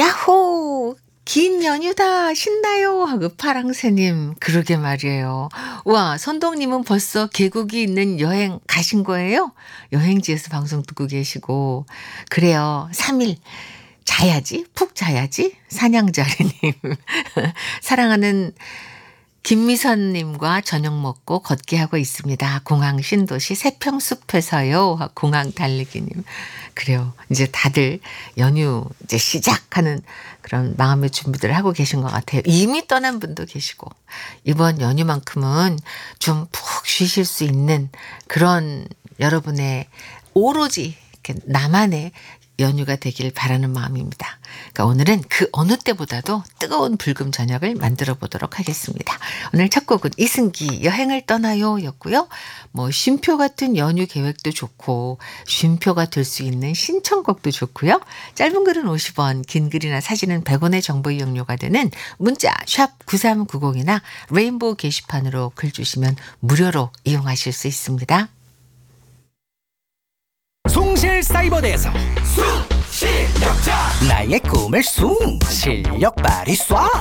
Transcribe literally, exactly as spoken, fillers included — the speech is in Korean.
야호! 긴 연휴다 신나요 하고 파랑새님 그러게 말이에요. 와 선동님은 벌써 계곡이 있는 여행 가신 거예요? 여행지에서 방송 듣고 계시고 그래요. 삼 일 자야지 푹 자야지 사냥자리님 사랑하는 김미선님과 저녁 먹고 걷기 하고 있습니다. 공항 신도시 세평숲에서요. 공항 달리기님. 그래요. 이제 다들 연휴 이제 시작하는 그런 마음의 준비들을 하고 계신 것 같아요. 이미 떠난 분도 계시고 이번 연휴만큼은 좀 푹 쉬실 수 있는 그런 여러분의 오로지 이렇게 나만의 연휴가 되길 바라는 마음입니다. 그러니까 오늘은 그 어느 때보다도 뜨거운 불금 저녁을 만들어 보도록 하겠습니다. 오늘 첫 곡은 이승기 여행을 떠나요 였고요. 뭐 쉼표 같은 연휴 계획도 좋고 쉼표가 될 수 있는 신청곡도 좋고요. 짧은 글은 오십 원, 긴 글이나 사진은 백 원의 정보 이용료가 되는 문자 샵 구삼구공이나 레인보우 게시판으로 글 주시면 무료로 이용하실 수 있습니다. 숭실사이버대에서 숭실력자 나의 꿈을 숭 실력 발휘 쏴